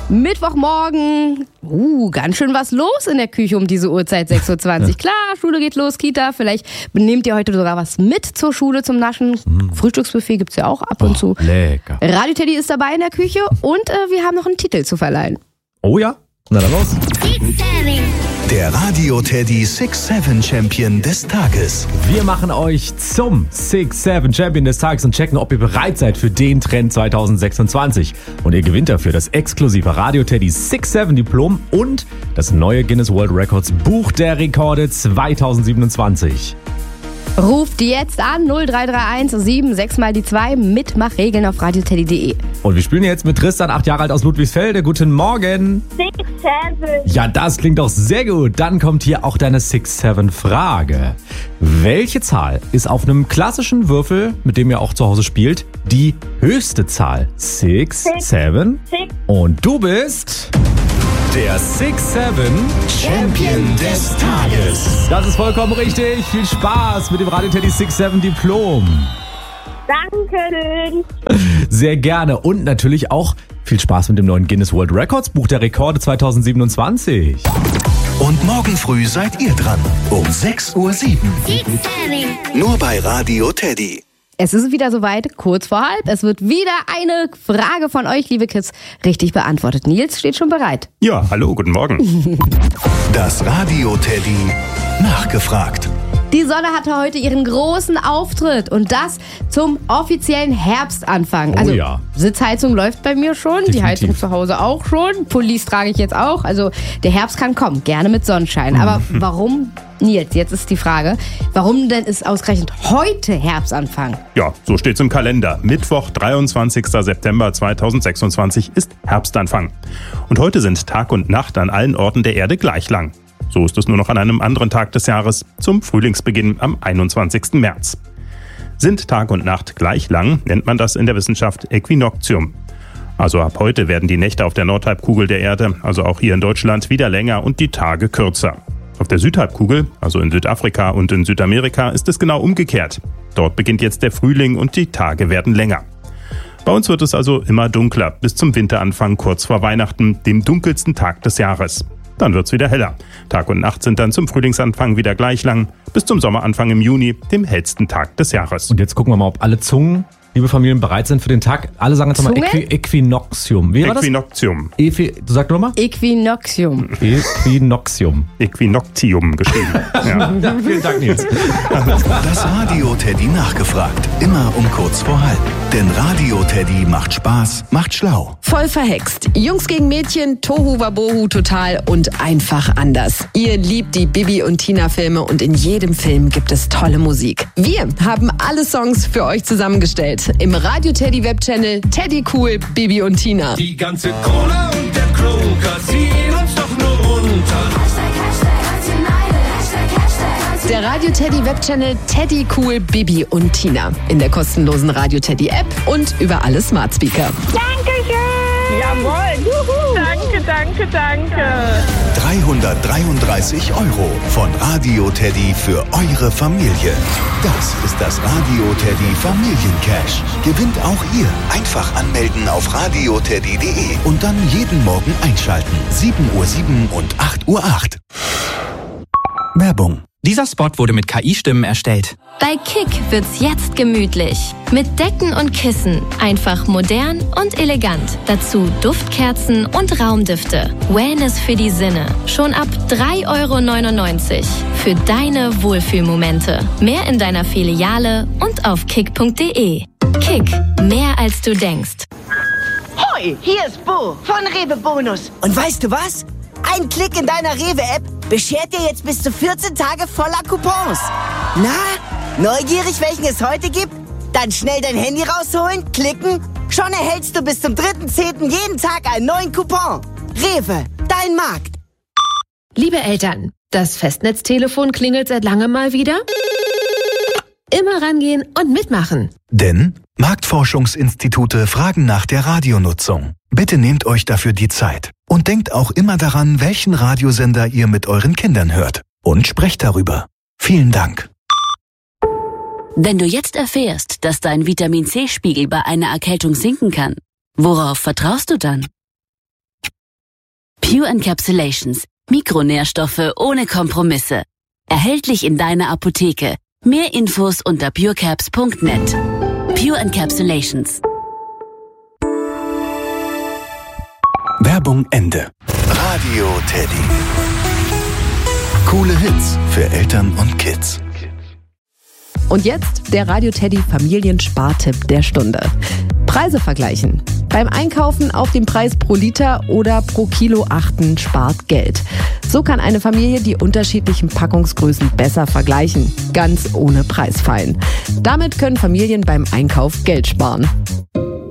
Mittwochmorgen. Ganz schön was los in der Küche um diese Uhrzeit, 6.20 Uhr. Klar, Schule geht los, Kita. Vielleicht nehmt ihr heute sogar was mit zur Schule zum Naschen. Frühstücksbuffet gibt's ja auch ab und zu. Lecker. Radio Teddy ist dabei in der Küche und wir haben noch einen Titel zu verleihen. Oh ja? Na dann los. Der Radio Teddy 6-7 Champion des Tages. Wir machen euch zum 6-7 Champion des Tages und checken, ob ihr bereit seid für den Trend 2026. Und ihr gewinnt dafür das exklusive Radio Teddy 6-7 Diplom und das neue Guinness World Records Buch der Rekorde 2027. Ruft jetzt an 0331 76 mal die 2. Mitmachregeln auf radioteddy.de. Und wir spielen jetzt mit Tristan, 8 Jahre alt aus Ludwigsfelde. Guten Morgen. 6-7. Ja, das klingt doch sehr gut. Dann kommt hier auch deine 6-7-Frage. Welche Zahl ist auf einem klassischen Würfel, mit dem ihr auch zu Hause spielt, die höchste Zahl? 6, 7. Und du bist der 6-7 Champion des Tages. Das ist vollkommen richtig. Viel Spaß mit dem Radio Teddy 6-7 Diplom. Danke. Sehr gerne. Und natürlich auch viel Spaß mit dem neuen Guinness World Records Buch der Rekorde 2027. Und morgen früh seid ihr dran. Um 6.07 Uhr. Nur bei Radio Teddy. Es ist wieder soweit, kurz vor halb. Es wird wieder eine Frage von euch, liebe Kids, richtig beantwortet. Nils steht schon bereit. Ja, hallo, guten Morgen. Das Radio Teddy nachgefragt. Die Sonne hatte heute ihren großen Auftritt und das zum offiziellen Herbstanfang. Oh Also ja. Sitzheizung läuft bei mir schon, die Definitiv. Heizung zu Hause auch schon, Pullis trage ich jetzt auch. Also der Herbst kann kommen, gerne mit Sonnenschein. Aber warum, Nils, jetzt ist die Frage, warum denn ist ausgerechnet heute Herbstanfang? Ja, so steht's im Kalender. Mittwoch, 23. September 2026 ist Herbstanfang. Und heute sind Tag und Nacht an allen Orten der Erde gleich lang. So ist es nur noch an einem anderen Tag des Jahres, zum Frühlingsbeginn am 21. März. Sind Tag und Nacht gleich lang, nennt man das in der Wissenschaft Äquinoktium. Also ab heute werden die Nächte auf der Nordhalbkugel der Erde, also auch hier in Deutschland, wieder länger und die Tage kürzer. Auf der Südhalbkugel, also in Südafrika und in Südamerika, ist es genau umgekehrt. Dort beginnt jetzt der Frühling und die Tage werden länger. Bei uns wird es also immer dunkler, bis zum Winteranfang kurz vor Weihnachten, dem dunkelsten Tag des Jahres. Dann wird's wieder heller. Tag und Nacht sind dann zum Frühlingsanfang wieder gleich lang, bis zum Sommeranfang im Juni, dem hellsten Tag des Jahres. Und jetzt gucken wir mal, ob alle Zungen, liebe Familien, bereit sind für den Tag. Alle sagen jetzt mal Zungen? Äquinoktium. Wie war das? Äquinoktium. Du sag nochmal? Äquinoktium. Äquinoktium. Äquinoktium geschrieben. Ja. Ja, vielen Dank, Nils. Das Radio Teddy nachgefragt. Immer um kurz vor halb. Denn Radio Teddy macht Spaß, macht schlau. Voll verhext. Jungs gegen Mädchen, Tohu Wabohu total und einfach anders. Ihr liebt die Bibi und Tina Filme und in jedem Film gibt es tolle Musik. Wir haben alle Songs für euch zusammengestellt. Im Radio Teddy Webchannel Teddy Cool, Bibi und Tina. Die ganze Kohle und der Kroker ziehen uns doch nur runter. Der Radio Teddy Webchannel Teddy Cool, Bibi und Tina. In der kostenlosen Radio Teddy App und über alle Smart Speaker. Dankeschön. Jawohl. Juhu. Danke. 333 € von Radio Teddy für eure Familie. Das ist das Radio Teddy Familiencash. Gewinnt auch ihr. Einfach anmelden auf radioteddy.de und dann jeden Morgen einschalten. 7.07 Uhr und 8.08 Uhr. Werbung. Dieser Spot wurde mit KI-Stimmen erstellt. Bei Kick wird's jetzt gemütlich. Mit Decken und Kissen. Einfach modern und elegant. Dazu Duftkerzen und Raumdüfte. Wellness für die Sinne. Schon ab 3,99 € für deine Wohlfühlmomente. Mehr in deiner Filiale und auf kick.de. Kick. Mehr als du denkst. Hoi, hier ist Bo von Rewe Bonus. Und weißt du was? Ein Klick in deiner Rewe-App beschert dir jetzt bis zu 14 Tage voller Coupons. Na, neugierig, welchen es heute gibt? Dann schnell dein Handy rausholen, klicken. Schon erhältst du bis zum 3.10. jeden Tag einen neuen Coupon. Rewe, dein Markt. Liebe Eltern, das Festnetztelefon klingelt seit langem mal wieder. Immer rangehen und mitmachen. Denn Marktforschungsinstitute fragen nach der Radionutzung. Bitte nehmt euch dafür die Zeit. Und denkt auch immer daran, welchen Radiosender ihr mit euren Kindern hört. Und sprecht darüber. Vielen Dank. Wenn du jetzt erfährst, dass dein Vitamin-C-Spiegel bei einer Erkältung sinken kann, worauf vertraust du dann? Pure Encapsulations. Mikronährstoffe ohne Kompromisse. Erhältlich in deiner Apotheke. Mehr Infos unter purecaps.net. Pure Encapsulations. Werbung Ende. Radio Teddy. Coole Hits für Eltern und Kids. Und jetzt der Radio Teddy Familienspartipp der Stunde. Preise vergleichen. Beim Einkaufen auf den Preis pro Liter oder pro Kilo achten spart Geld. So kann eine Familie die unterschiedlichen Packungsgrößen besser vergleichen, ganz ohne Preisfallen. Damit können Familien beim Einkauf Geld sparen.